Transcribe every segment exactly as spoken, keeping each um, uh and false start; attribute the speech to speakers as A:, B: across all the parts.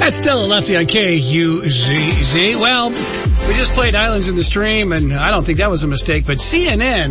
A: That's Stella Lefty on K U Z Z. Well, we just played Islands in the Stream, and I don't think that was a mistake, but C N N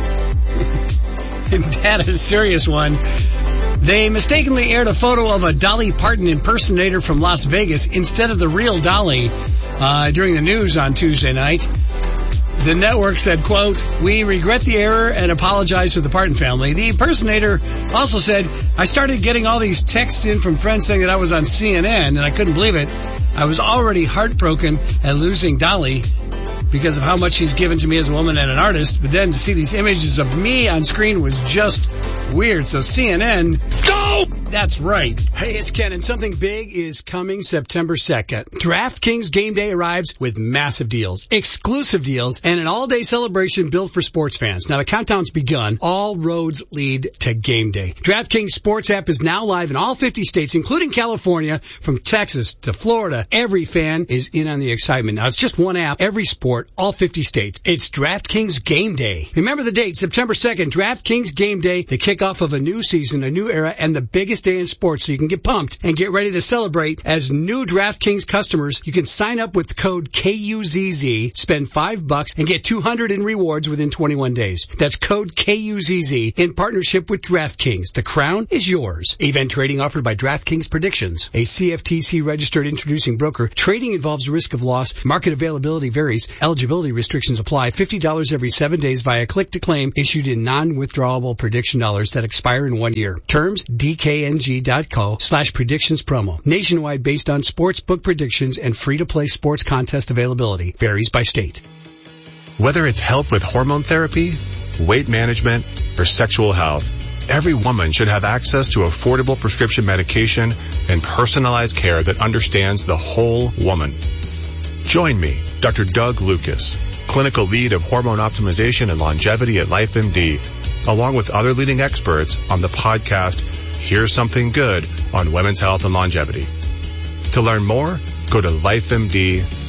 A: had a serious one. They mistakenly aired a photo of a Dolly Parton impersonator from Las Vegas instead of the real Dolly uh, during the news on Tuesday night. The network said, quote, "We regret the error and apologize to the Parton family." The impersonator also said, "I started getting all these texts in from friends saying that I was on C N N, and I couldn't believe it. I was already heartbroken at losing Dolly because of how much she's given to me as a woman and an artist. But then to see these images of me on screen was just weird." So C N N, go! That's right. Hey, it's Ken, and something big is coming September second. DraftKings Game Day arrives with massive deals, exclusive deals, and an all-day celebration built for sports fans. Now, the countdown's begun. All roads lead to Game Day. DraftKings Sports app is now live in all fifty states, including California, from Texas to Florida. Every fan is in on the excitement. Now, it's just one app, every sport, all fifty states. It's DraftKings Game Day. Remember the date, September second, DraftKings Game Day, the kickoff of a new season, a new era, and the biggest day in sports, so you can get pumped and get ready to celebrate. As new DraftKings customers, you can sign up with code K U Z Z, spend five bucks, and get two hundred in rewards within twenty-one days. That's code K U Z Z in partnership with DraftKings. The crown is yours. Event trading offered by DraftKings Predictions, a C F T C registered introducing broker. Trading involves risk of loss. Market availability varies. Eligibility restrictions apply. fifty dollars every seven days via click to claim, issued in non-withdrawable prediction dollars that expire in one year. Terms, D K N G dot co slash predictions promo. Nationwide based on sports book predictions and free-to-play sports contest availability. Varies by state.
B: Whether it's help with hormone therapy, weight management, or sexual health, every woman should have access to affordable prescription medication and personalized care that understands the whole woman. Join me, Doctor Doug Lucas, clinical lead of hormone optimization and longevity at LifeMD, along with other leading experts on the podcast Here's Something Good on Women's Health and Longevity. To learn more, go to life M D